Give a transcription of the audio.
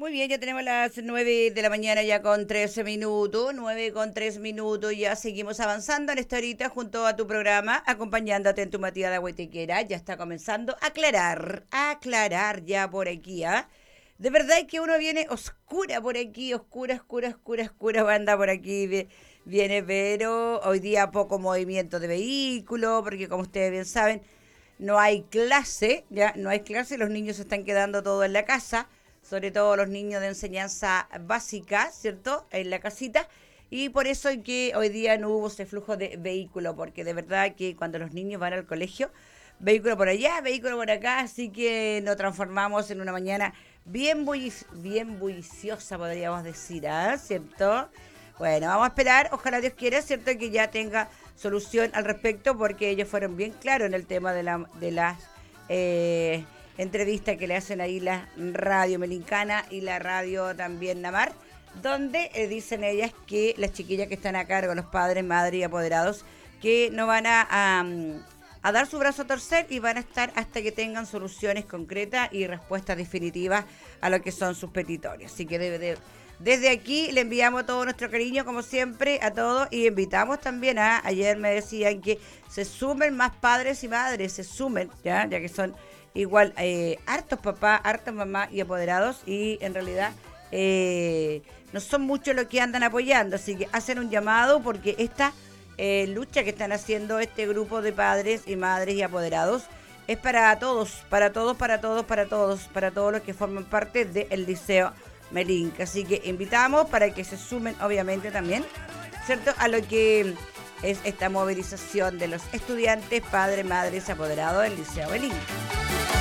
Muy bien, ya tenemos las 9 de la mañana ya con 13 minutos, 9 con 3 minutos, ya seguimos avanzando en esta horita junto a tu programa, acompañándote en tu matinada huetequera, ya está comenzando a aclarar ya por aquí, ¿ah? De verdad que uno viene oscura por aquí, oscura, banda por aquí, viene, pero hoy día poco movimiento de vehículo, porque como ustedes bien saben, no hay clase, ya, no hay clase, los niños se están quedando todos en la casa, sobre todo los niños de enseñanza básica, ¿cierto? En la casita. Y por eso es que hoy día no hubo ese flujo de vehículo, porque de verdad que cuando los niños van al colegio, vehículo por allá, vehículo por acá, así que nos transformamos en una mañana bien bulliciosa, podríamos decir, ¿ah? ¿Cierto? Bueno, vamos a esperar, ojalá Dios quiera, ¿cierto? Que ya tenga solución al respecto, porque ellos fueron bien claros en el tema de las entrevista que le hacen ahí la radio Melincana y la radio también Namar, donde dicen ellas que las chiquillas que están a cargo, los padres, madres y apoderados, que no van a dar su brazo a torcer y van a estar hasta que tengan soluciones concretas y respuestas definitivas a lo que son sus petitorios. Así que desde aquí le enviamos todo nuestro cariño, como siempre, a todos, y invitamos también ayer me decían que se sumen más padres y madres, se sumen, ya que son igual hartos papás, hartas mamás y apoderados, y en realidad no son muchos los que andan apoyando, así que hacen un llamado porque esta lucha que están haciendo este grupo de padres y madres y apoderados es para todos los que forman parte del Liceo Melinca. Así que invitamos para que se sumen, obviamente, también, ¿cierto?, a lo que es esta movilización de los estudiantes, padres, madres, apoderados del Liceo Melinca.